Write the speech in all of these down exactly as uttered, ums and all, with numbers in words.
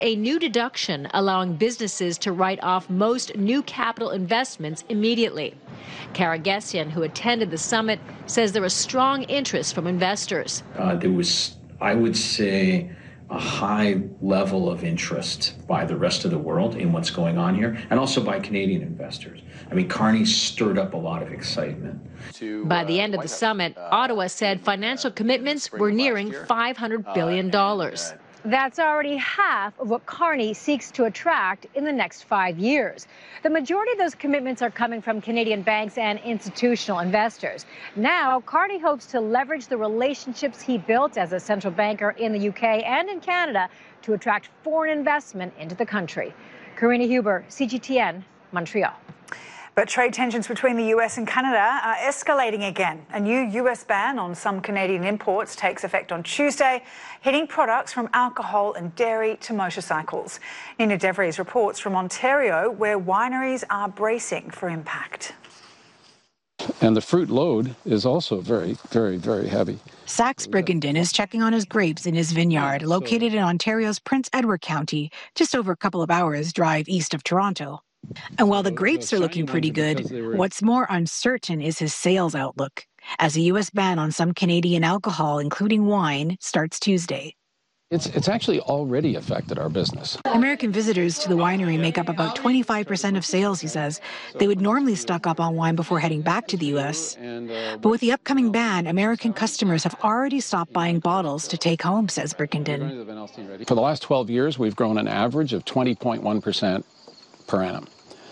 a new deduction allowing businesses to write off most new capital investments immediately. Karagesian, who attended the summit, says there was strong interest from investors. Uh, there was, I would say, a high level of interest by the rest of the world in what's going on here, and also by Canadian investors. I mean, Carney stirred up a lot of excitement. By the end of the summit, Ottawa said financial commitments were nearing five hundred billion dollars. That's already half of what Carney seeks to attract in the next five years. The majority of those commitments are coming from Canadian banks and institutional investors. Now, Carney hopes to leverage the relationships he built as a central banker in the U K and in Canada to attract foreign investment into the country. Karina Huber, C G T N, Montreal. But trade tensions between the U S and Canada are escalating again. A new U S ban on some Canadian imports takes effect on Tuesday, hitting products from alcohol and dairy to motorcycles. Nina DeVries reports from Ontario, where wineries are bracing for impact. And the fruit load is also very, very, very heavy. Sax Brigenden is checking on his grapes in his vineyard, located in Ontario's Prince Edward County, just over a couple of hours' drive east of Toronto. And while the grapes are looking pretty good, what's more uncertain is his sales outlook, as a U S ban on some Canadian alcohol, including wine, starts Tuesday. It's, it's actually already affected our business. American visitors to the winery make up about twenty-five percent of sales, he says. They would normally stock up on wine before heading back to the U S. But with the upcoming ban, American customers have already stopped buying bottles to take home, says Brickenden. For the last twelve years, we've grown an average of twenty point one percent per annum.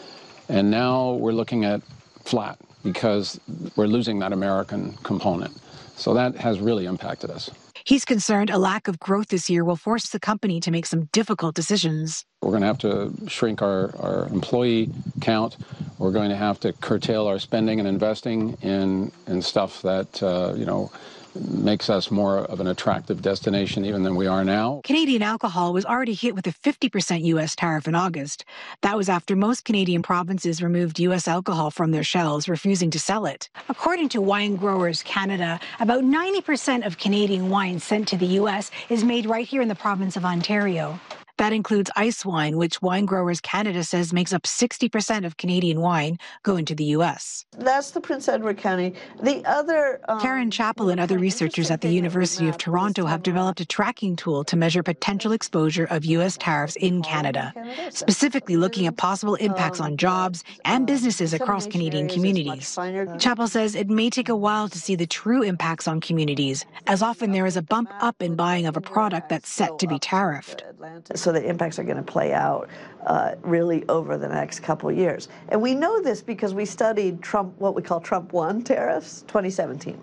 And now we're looking at flat because we're losing that American component. So that has really impacted us. He's concerned a lack of growth this year will force the company to make some difficult decisions. We're going to have to shrink our, our employee count. We're going to have to curtail our spending and investing in, in stuff that, uh, you know, makes us more of an attractive destination even than we are now. Canadian alcohol was already hit with a fifty percent U S tariff in August. That was after most Canadian provinces removed U S alcohol from their shelves, refusing to sell it. According to Wine Growers Canada, about ninety percent of Canadian wine sent to the U S is made right here in the province of Ontario. That includes ice wine, which Wine Growers Canada says makes up sixty percent of Canadian wine going to the U S. That's the Prince Edward County. The other... Um, Karen Chappell and other researchers at the University of Toronto have developed a tracking tool to measure potential exposure of U S tariffs in Canada, specifically looking at possible impacts on jobs and businesses across Canadian communities. Chappell says it may take a while to see the true impacts on communities, as often there is a bump up in buying of a product that's set to be tariffed. So the impacts are going to play out uh, really over the next couple of years. And we know this because we studied Trump, what we call Trump one tariffs, twenty seventeen.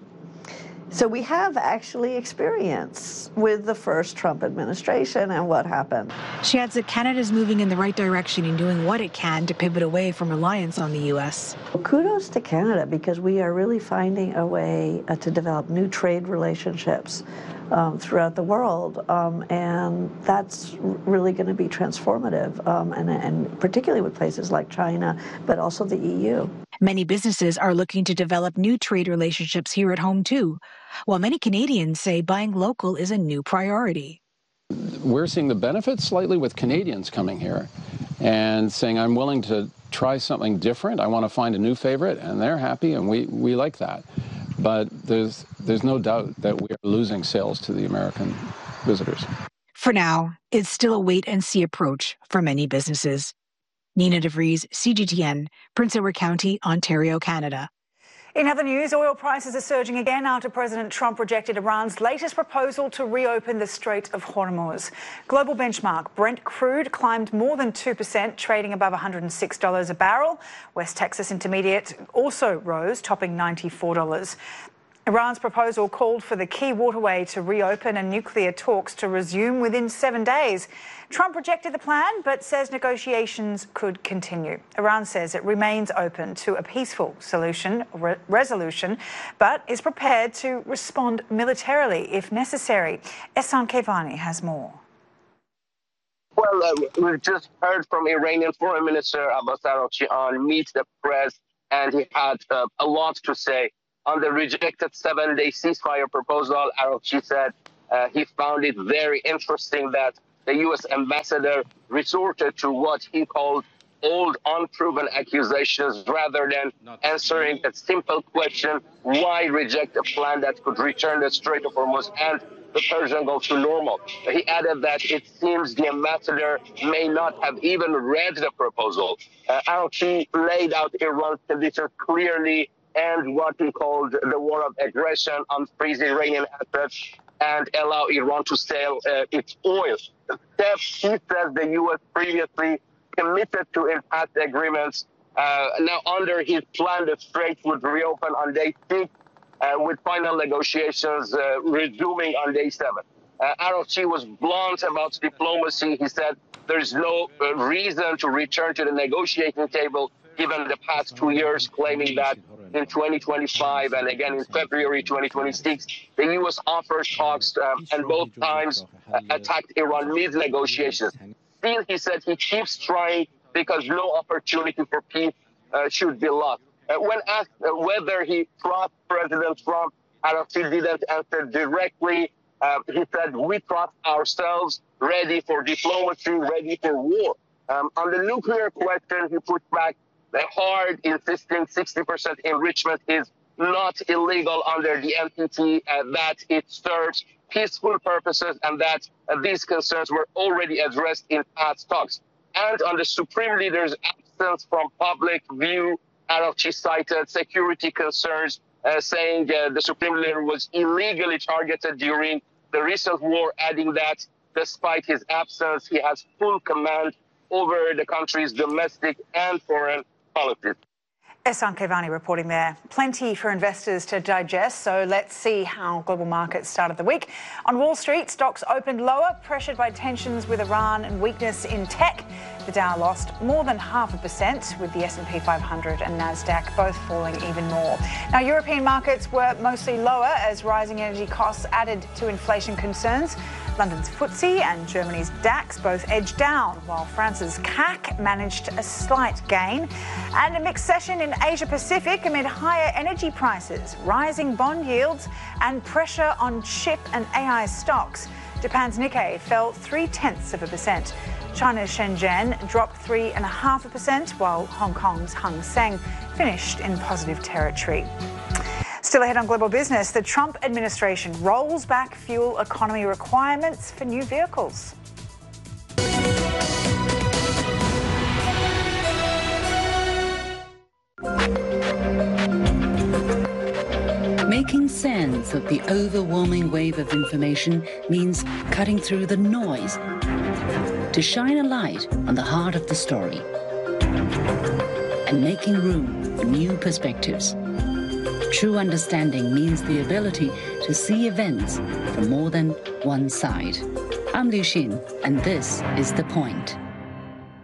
So we have actually experience with the first Trump administration and what happened. She adds that Canada is moving in the right direction in doing what it can to pivot away from reliance on the U S. Well, kudos to Canada, because we are really finding a way uh, to develop new trade relationships Um, throughout the world, um, and that's really going to be transformative, um, and, and particularly with places like China, but also the E U. Many businesses are looking to develop new trade relationships here at home, too, while many Canadians say buying local is a new priority. We're seeing the benefits slightly with Canadians coming here and saying, I'm willing to try something different. I want to find a new favorite, and they're happy, and we, we like that. But there's there's no doubt that we are losing sales to the American visitors. For now, it's still a wait-and-see approach for many businesses. Nina DeVries, C G T N, Prince Edward County, Ontario, Canada. In other news, oil prices are surging again after President Trump rejected Iran's latest proposal to reopen the Strait of Hormuz. Global benchmark Brent crude climbed more than two percent, trading above one hundred six dollars a barrel. West Texas Intermediate also rose, topping ninety-four dollars. Iran's proposal called for the key waterway to reopen and nuclear talks to resume within seven days. Trump rejected the plan, but says negotiations could continue. Iran says it remains open to a peaceful solution, re- resolution, but is prepared to respond militarily if necessary. Ehsan Kevani has more. Well, uh, we've just heard from Iranian Foreign Minister Abbas Araghchi on Meet the Press, and he had uh, a lot to say. On the rejected seven-day ceasefire proposal, Araghchi said uh, he found it very interesting that the U S ambassador resorted to what he called old unproven accusations rather than answering a simple question, why reject a plan that could return the Strait of Hormuz and the Persian Gulf to normal? He added that it seems the ambassador may not have even read the proposal. Uh, Araghchi laid out Iran's conditions clearly and what he called the war of aggression, unfreeze Iranian assets, and allow Iran to sell uh, its oil. The steps he says the U S previously committed to in past agreements. Uh, now, under his plan, the Strait would reopen on day six, uh, with final negotiations uh, resuming on day seven. Uh, Araghchi was blunt about diplomacy. He said there's no uh, reason to return to the negotiating table given the past two years, claiming that in twenty twenty-five and again in February twenty twenty-six, the U S offered talks um, and both times uh, attacked Iran mid-negotiations. Still, he said he keeps trying because no opportunity for peace uh, should be lost. Uh, when asked uh, whether he trusts President Trump, Araghchi didn't answer directly. Uh, he said, we trust ourselves, ready for diplomacy, ready for war. Um, on the nuclear question, he put back the hard, insisting sixty percent enrichment is not illegal under the N P T, uh, that it serves peaceful purposes, and that uh, these concerns were already addressed in past talks. And on the Supreme Leader's absence from public view, Araghchi cited security concerns, uh, saying uh, the Supreme Leader was illegally targeted during the recent war, adding that despite his absence, he has full command over the country's domestic and foreign policies. Ehsan Kevani reporting there. Plenty for investors to digest, so let's see how global markets started the week. On Wall Street, stocks opened lower, pressured by tensions with Iran and weakness in tech. The Dow lost more than half a percent, with the S and P five hundred and Nasdaq both falling even more. Now, European markets were mostly lower as rising energy costs added to inflation concerns. London's F T S E and Germany's DAX both edged down, while France's C A C managed a slight gain. And a mixed session in Asia Pacific amid higher energy prices, rising bond yields and pressure on chip and A I stocks. Japan's Nikkei fell three-tenths of a percent. China's Shenzhen dropped three and a half a percent, while Hong Kong's Hang Seng finished in positive territory. Still ahead on Global Business, the Trump administration rolls back fuel economy requirements for new vehicles. Making sense of the overwhelming wave of information means cutting through the noise to shine a light on the heart of the story and making room for new perspectives. True understanding means the ability to see events from more than one side. I'm Liu Xin, and this is The Point.